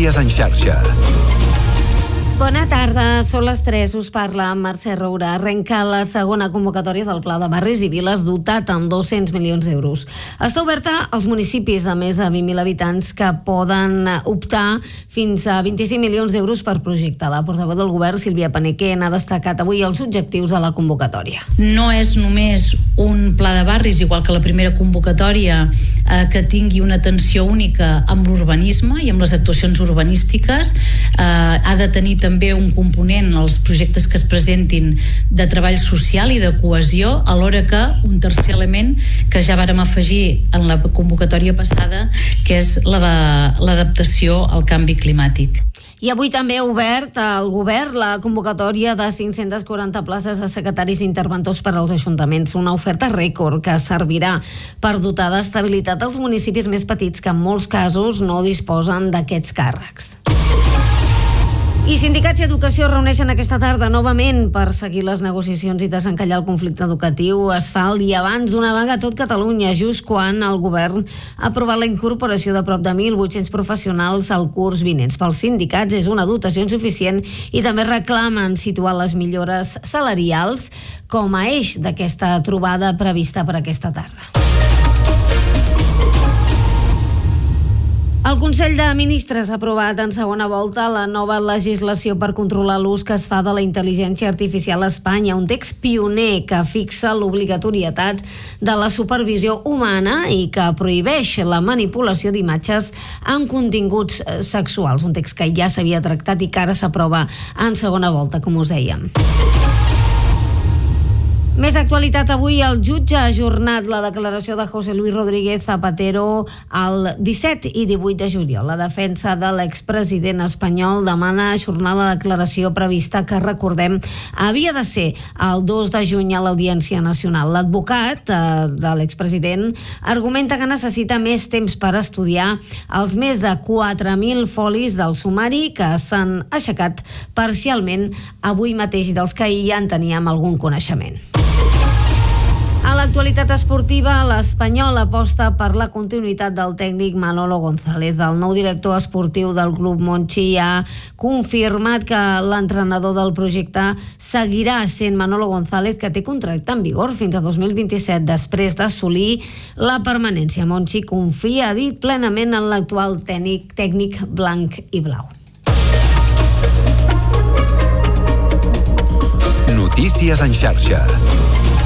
Notícies en xarxa. Bona tarda, són les 3, us parla Mercè Roura. Arrenca la segona convocatòria del Pla de Barris i Viles dotat amb 200 milions d'euros. Està oberta als municipis de més de 20.000 habitants que poden optar fins a 25 milions d'euros per projecte. La portaveu del govern, Sílvia Panequén, ha destacat avui els objectius de la convocatòria. No és només un pla de barris, igual que la primera convocatòria, que tingui una atenció única amb l'urbanisme i amb les actuacions urbanístiques. Ha de tenir també un component, els projectes que es presentin, de treball social i de cohesió, alhora que un tercer element que ja vàrem afegir en la convocatòria passada, que és l'adaptació al canvi climàtic. I avui també ha obert el govern la convocatòria de 540 places de secretaris interventors per als ajuntaments, una oferta rècord que servirà per dotar d'estabilitat als municipis més petits que en molts casos no disposen d'aquests càrrecs. I sindicats i educació reuneixen aquesta tarda novament per seguir les negociacions i desencallar el conflicte educatiu. Es fa el dia abans d'una vaga a tot Catalunya, just quan el govern ha aprovat la incorporació de prop de 1.800 professionals al curs vinents. Pels sindicats és una dotació insuficient i també reclamen situar les millores salarials com a eix d'aquesta trobada prevista per aquesta tarda. El Consell de Ministres ha aprovat en segona volta la nova legislació per controlar l'ús que es fa de la intel·ligència artificial a Espanya, un text pioner que fixa l'obligatorietat de la supervisió humana i que prohibeix la manipulació d'imatges amb continguts sexuals, un text que ja s'havia tractat i que ara s'aprova en segona volta, com us dèiem. Més actualitat avui, el jutge ha ajornat la declaració de José Luis Rodríguez Zapatero el 17 i 18 de juliol. La defensa de l'expresident espanyol demana ajornar la declaració prevista que, recordem, havia de ser el 2 de juny a l'Audiència Nacional. L'advocat de l'expresident argumenta que necessita més temps per estudiar els més de 4.000 folis del sumari que s'han aixecat parcialment avui mateix i dels que ahir ja en teníem algun coneixement. A l'actualitat esportiva, l'Espanyol aposta per la continuïtat del tècnic Manolo González. El nou director esportiu del club Monchi ha confirmat que l'entrenador del projecte seguirà sent Manolo González, que té contracte en vigor fins a 2027, després d'assolir la permanència. Monchi confia, ha dit, plenament en l'actual tècnic blanc i blau. Notícies en xarxa.